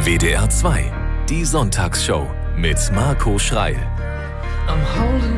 WDR 2, die Sonntagsshow mit Marco Schreil. I'm holding